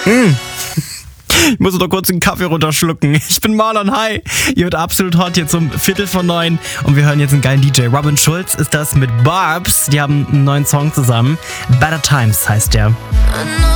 Ich muss noch kurz einen Kaffee runterschlucken. Ich bin Marlon, hi. Ihr hört Absolut Hot hier zum 8:45 und wir hören jetzt einen geilen DJ. Robin Schulz ist das mit Barbs. Die haben einen neuen Song zusammen. Better Times heißt der.